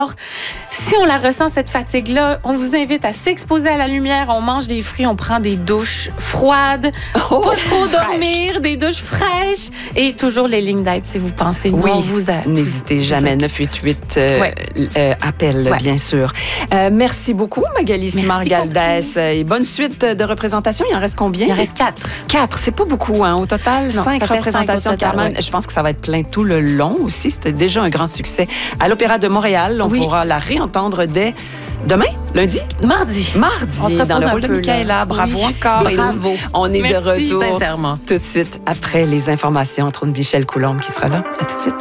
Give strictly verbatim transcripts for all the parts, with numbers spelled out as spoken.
Si on la ressent, cette fatigue-là, on vous invite à s'exposer à la lumière, on mange des fruits, on prend des douches froides, oh, pas trop dormir, des douches fraîches et toujours les lignes d'aide si vous pensez. Nous, oui, on vous a, n'hésitez vous, jamais, vous neuf huit huit euh, ouais. euh, appel, ouais. bien sûr. Euh, merci beaucoup, Magali Simard-Galdès. Et bonne suite de représentations. Il en reste combien? Il en reste quatre. Quatre, c'est pas beaucoup, hein, au total. Non, cinq représentations, Carmen. Ouais. Je pense que ça va être plein tout le long aussi. C'était déjà un grand succès. À l'Opéra de Montréal, on oui. pourra la réentendre dès demain, lundi? Mardi. Mardi, on se dans le rôle de Michaela. Bravo oui. encore. Bravo. On est Merci, de retour sincèrement. Tout de suite après les informations, entre autres Michel Coulombe qui sera là. À tout de suite.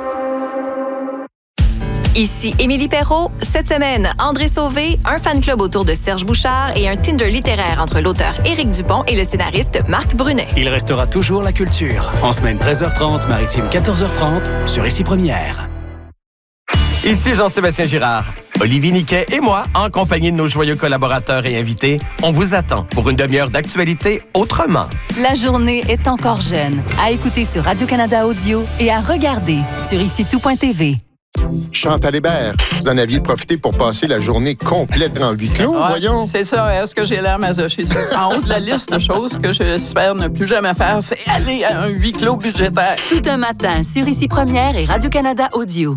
Ici Émilie Perrault. Cette semaine, André Sauvé, un fan club autour de Serge Bouchard et un Tinder littéraire entre l'auteur Éric Dupont et le scénariste Marc Brunet. Il restera toujours la culture. En semaine treize heures trente, maritime quatorze heures trente, sur Ici Première. Ici Jean-Sébastien Girard. Olivier Niquet et moi, en compagnie de nos joyeux collaborateurs et invités, on vous attend pour une demi-heure d'actualité autrement. La journée est encore jeune. À écouter sur Radio-Canada Audio et à regarder sur ici tout point t v. Chantal Hébert, vous en aviez profité pour passer la journée complète en huis clos, ouais, voyons. C'est ça. Est-ce que j'ai l'air masochiste? En haut de la liste de choses que j'espère ne plus jamais faire, c'est aller à un huis clos budgétaire. Tout un matin sur Ici Première et Radio-Canada Audio.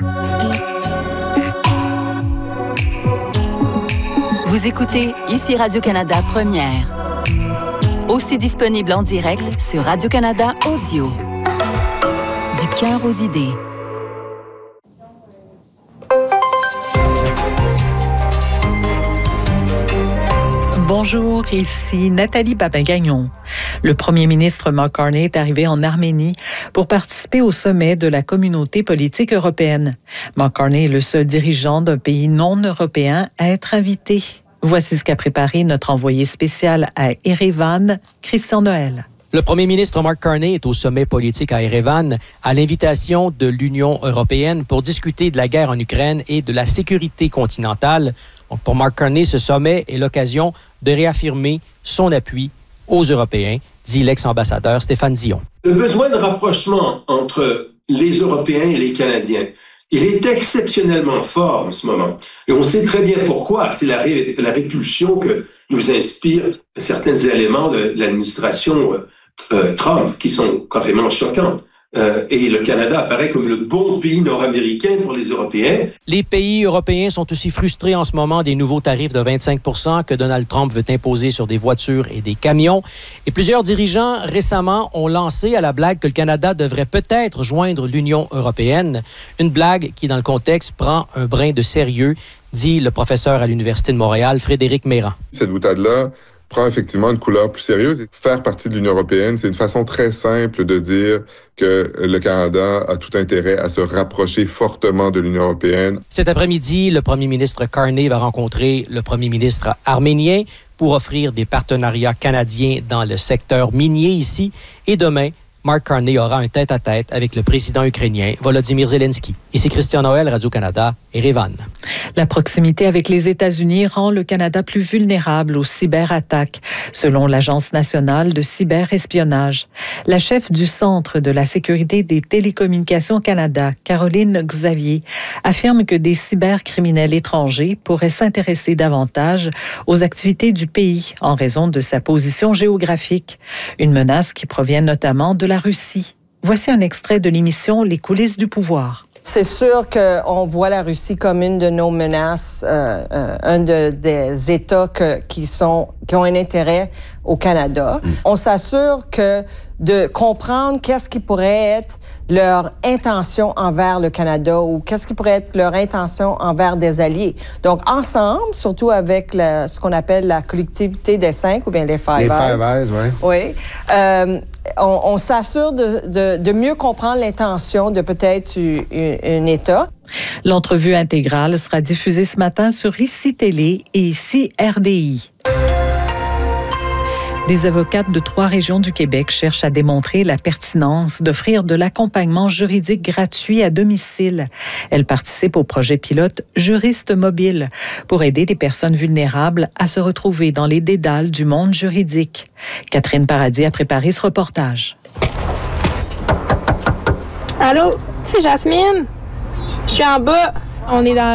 Vous écoutez Ici Radio-Canada Première. Aussi disponible en direct sur Radio-Canada Audio. Du cœur aux idées. Bonjour, ici Nathalie Babin-Gagnon. Le premier ministre Mark Carney est arrivé en Arménie pour participer au sommet de la communauté politique européenne. Mark Carney est le seul dirigeant d'un pays non européen à être invité. Voici ce qu'a préparé notre envoyé spécial à Erevan, Christian Noël. Le premier ministre Mark Carney est au sommet politique à Erevan à l'invitation de l'Union européenne pour discuter de la guerre en Ukraine et de la sécurité continentale. Donc pour Mark Carney, ce sommet est l'occasion de réaffirmer son appui aux Européens, dit l'ex-ambassadeur Stéphane Dion. Le besoin de rapprochement entre les Européens et les Canadiens, il est exceptionnellement fort en ce moment. Et on sait très bien pourquoi. C'est la, ré, la répulsion que nous inspirent certains éléments de l'administration euh, Trump qui sont carrément choquants. Euh, et le Canada apparaît comme le bon pays nord-américain pour les Européens. Les pays européens sont aussi frustrés en ce moment des nouveaux tarifs de vingt-cinq pour cent que Donald Trump veut imposer sur des voitures et des camions. Et plusieurs dirigeants récemment ont lancé à la blague que le Canada devrait peut-être joindre l'Union européenne. Une blague qui, dans le contexte, prend un brin de sérieux, dit le professeur à l'Université de Montréal, Frédéric Méran. Cette boutade-là prend effectivement une couleur plus sérieuse. Faire partie de l'Union européenne, c'est une façon très simple de dire que le Canada a tout intérêt à se rapprocher fortement de l'Union européenne. Cet après-midi, le premier ministre Carney va rencontrer le premier ministre arménien pour offrir des partenariats canadiens dans le secteur minier ici. Et demain, Mark Carney aura un tête-à-tête avec le président ukrainien Volodymyr Zelensky. Ici Christian Noël, Radio-Canada, Erevan. La proximité avec les États-Unis rend le Canada plus vulnérable aux cyberattaques, selon l'Agence nationale de cyberespionnage. La chef du Centre de la sécurité des télécommunications au Canada, Caroline Xavier, affirme que des cybercriminels étrangers pourraient s'intéresser davantage aux activités du pays en raison de sa position géographique. Une menace qui provient notamment de la Russie. Voici un extrait de l'émission Les coulisses du pouvoir. C'est sûr qu'on voit la Russie comme une de nos menaces, euh, euh, un de, des États que, qui, sont, qui ont un intérêt au Canada. Mm. On s'assure que de comprendre qu'est-ce qui pourrait être leur intention envers le Canada ou qu'est-ce qui pourrait être leur intention envers des alliés. Donc, ensemble, surtout avec la, ce qu'on appelle la collectivité des cinq ou bien les Five Eyes. Les Five Eyes, oui. Oui. Euh, on, on s'assure de, de, de mieux comprendre l'intention de peut-être un État. L'entrevue intégrale sera diffusée ce matin sur Ici Télé et Ici R D I. Des avocates de trois régions du Québec cherchent à démontrer la pertinence d'offrir de l'accompagnement juridique gratuit à domicile. Elles participent au projet pilote Juriste mobile pour aider des personnes vulnérables à se retrouver dans les dédales du monde juridique. Catherine Paradis a préparé ce reportage. Allô, c'est Jasmine. Je suis en bas. On est dans